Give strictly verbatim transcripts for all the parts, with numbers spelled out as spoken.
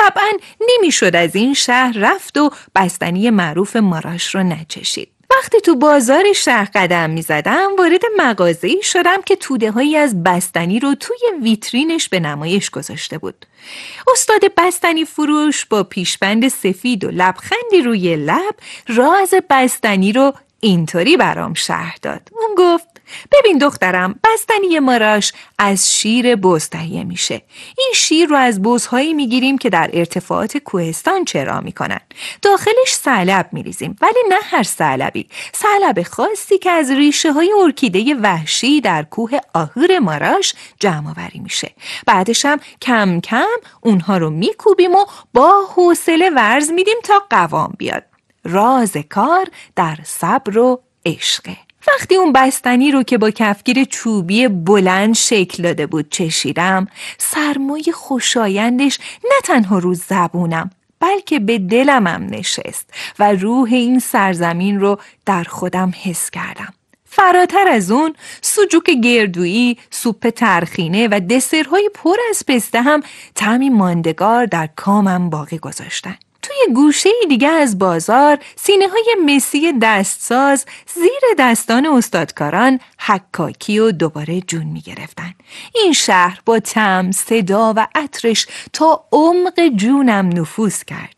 طبعا نمیشد از این شهر رفت و بستنی معروف ماراش رو نچشید. وقتی تو بازار شهر قدم می زدم وارد مغازه‌ای شدم که توده هایی از بستنی رو توی ویترینش به نمایش گذاشته بود. استاد بستنی فروش با پیشبند سفید و لبخندی روی لب راز بستنی رو اینطوری برام شرح داد. اون گفت ببین دخترم، بستنی ماراش از شیر بز تهیه میشه. این شیر رو از بزهایی میگیریم که در ارتفاعات کوهستان چرا میکنن. داخلش ثعلب میریزیم، ولی نه هر ثعلبی، ثعلب خاصی که از ریشه های ارکیده وحشی در کوه آهور ماراش جمع آوری میشه. بعدش هم کم کم اونها رو میکوبیم و با حوصله ورز میدیم تا قوام بیاد. راز کار در صبر و عشقه. وقتی اون بستنی رو که با کفگیر چوبی بلند شکل داده بود چشیدم، سرمای خوشایندش نه تنها رو زبونم بلکه به دلم هم نشست و روح این سرزمین رو در خودم حس کردم. فراتر از اون، سوجوک گردویی، سوپ ترخینه و دسرهای پر از پسته هم طعمی ماندگار در کامم باقی گذاشتن. توی گوشه دیگه از بازار سینه های مسی دستساز زیر دستان استادکاران حکاکی و دوباره جون می گرفتن. این شهر با طعم، صدا و عطرش تا عمق جونم نفوذ کرد.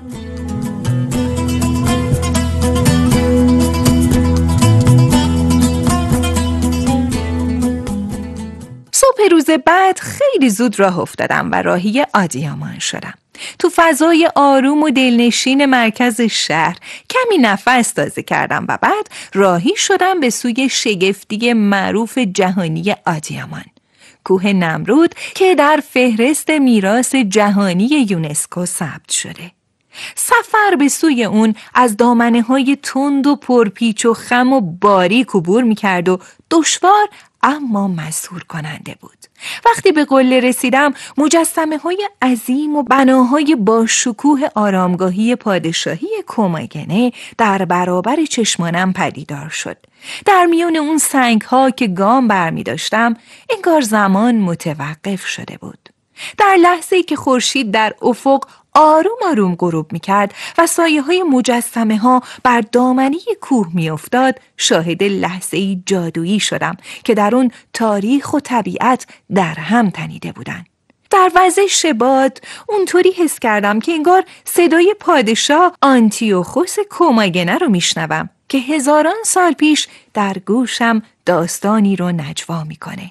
صبح روز بعد خیلی زود راه افتادم و راهی آدیامان شدم. تو فضای آروم و دلنشین مرکز شهر کمی نفس تازه کردم و بعد راهی شدم به سوی شگفتی معروف جهانی آدیامان، کوه نمرود که در فهرست میراث جهانی یونسکو ثبت شده. سفر به سوی اون از دامنه های تند و پرپیچ و خم و باریک عبور می کرد و دشوار اما مسحور کننده بود. وقتی به قله رسیدم مجسمه های عظیم و بناهای با شکوه آرامگاهی پادشاهی کوماگنه در برابر چشمانم پدیدار شد. در میان اون سنگ ها که گام برمی داشتم انگار زمان متوقف شده بود. در لحظه‌ای که خورشید در افق آروم آروم غروب می‌کرد و سایه‌های مجسمه ها بر دامنه کوه می‌افتاد، شاهد لحظه‌ای جادویی شدم که در اون تاریخ و طبیعت در هم تنیده بودند. در وزش باد اونطوری حس کردم که انگار صدای پادشاه آنتیوخوس کوماگنه رو میشنوم که هزاران سال پیش در گوشم داستانی رو نجوا میکنه.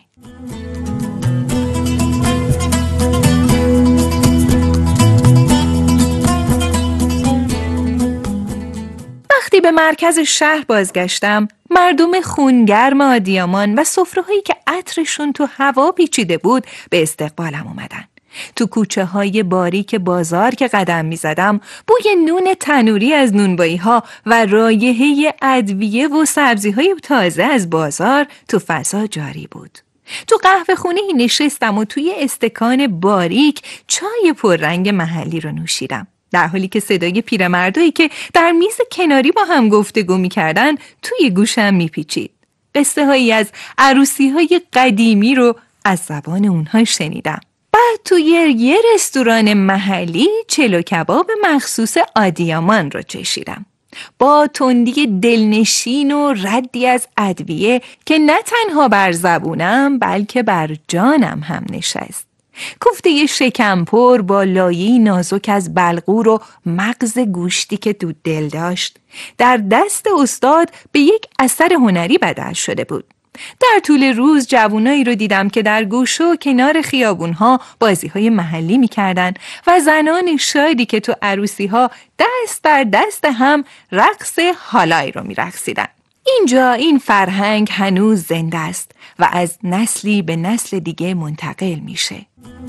وقتی به مرکز شهر بازگشتم، مردم خونگرم آدیامان و سفره‌هایی که عطرشون تو هوا پیچیده بود به استقبالم اومدن. تو کوچه های باریک بازار که قدم می زدم، بوی نون تنوری از نونبایی ها و رایحه ادویه و سبزی های تازه از بازار تو فضا جاری بود. تو قهوه خونه نشستم و توی استکان باریک چای پررنگ محلی رو نوشیدم، در حالی که صدای پیرمردایی که در میز کناری با هم گفتگو می‌کردن توی گوشم میپیچید. قصه هایی از عروسی های قدیمی رو از زبان اونها شنیدم. بعد توی یه رستوران محلی چلو کباب مخصوص آدیامان رو چشیدم، با تندی دلنشین و ردی از ادویه که نه تنها بر زبونم بلکه بر جانم هم نشست. کوفته شکمپر با لایه‌ای نازک از بلغور و مغز گوشتی که دود دل داشت در دست استاد به یک اثر هنری بدل شده بود. در طول روز جوانایی رو دیدم که در گوشه و کنار خیابونها بازی‌های محلی می‌کردن و زنان شادی که تو عروسی‌ها دست در دست هم رقص هالای رو می‌رقصیدن. اینجا این فرهنگ هنوز زنده است و از نسلی به نسل دیگه منتقل میشه.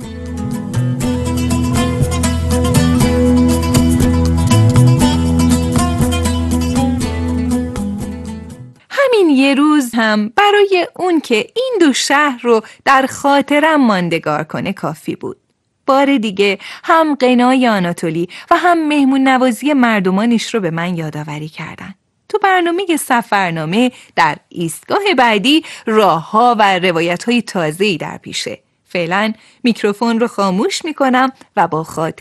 همین یه روز هم برای اون که این دو شهر رو در خاطرم ماندگار کنه کافی بود. بار دیگه هم غنای آناتولی و هم مهمون نوازی مردمانش رو به من یادآوری کردن. تو برنامه سفرنامه در ایستگاه بعدی راه‌ها و روایت‌های تازه‌ای در پیشه. فعلا میکروفون رو خاموش میکنم و با خاطر